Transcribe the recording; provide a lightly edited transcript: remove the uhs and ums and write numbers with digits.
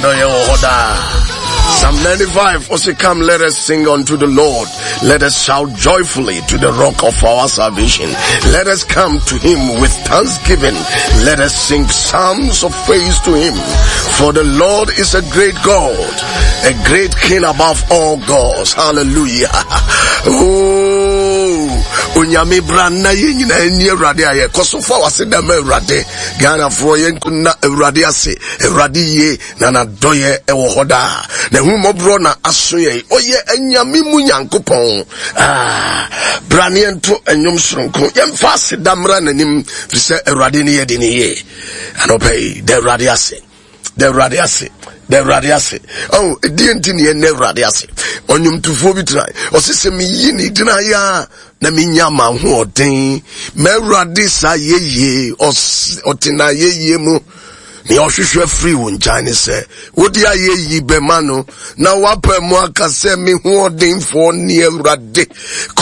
Psalm 95 also come, let us sing unto the Lord. Let us shout joyfully to the rock of our salvation. Let us come to him with thanksgiving. Let us sing psalms of praise to him. For the Lord is a great God, a great King above all gods. Hallelujah. Unyami brana yenyina eni Ewurade aye kosofo waseda ma Ewurade Ghana fo yenkuna Ewurade ase Ewurade ye na nadoye ewo hoda na humobro na asoye oye anyame mu Nyankopon brane ento enyom soronko yemfa aseda mra nanim fise Ewurade ne ye de ne ye anopay de Ewurade ase de Ewurade ase the radiasi. Oh, it didn't in the radiasi. On yum to phobia. Or sister me yini dina ya na minyama ho den. Me radisa ye or tina ye mu. Ni ohwehwe free won Chinese say. Wodi aye yi be mano. Na wape mo aka se me ho den for ni Ewurade.